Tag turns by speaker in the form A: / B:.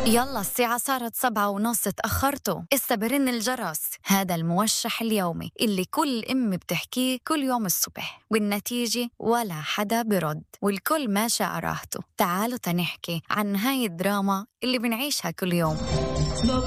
A: يلا الساعة صارت 7:30، تأخرتوا. استبرن الجرس. هذا الموشح اليومي اللي كل أم بتحكيه كل يوم الصبح، والنتيجة ولا حدا برد، والكل ماشي على راحته. تعالوا تنحكي عن هاي الدراما اللي بنعيشها كل يوم.